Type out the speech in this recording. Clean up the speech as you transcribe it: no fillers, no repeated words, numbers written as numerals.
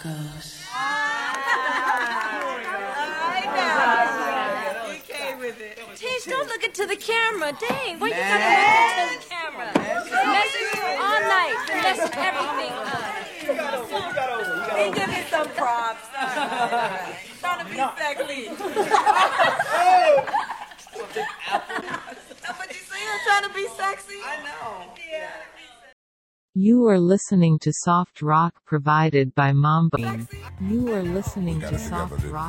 Goes. He came with it. Teach, don't look into the camera. Dang, why you gotta look into the camera? Message all night. Mess everything up. He give me some props. Trying to be sexy. That's what you say? You're trying to be sexy? I know. Yeah. You are listening to Soft Rock provided by Mambo. You are listening to Soft Rock